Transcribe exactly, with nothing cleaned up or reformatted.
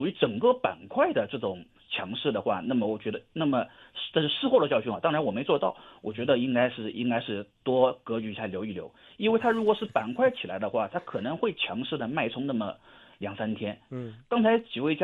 属于整个板块的这种强势的话，那么我觉得，那么这是事后的教训啊。当然我没做到，我觉得应该是应该是多格局一下留一留，因为它如果是板块起来的话，它可能会强势的脉冲那么两三天。 嗯。 刚才几位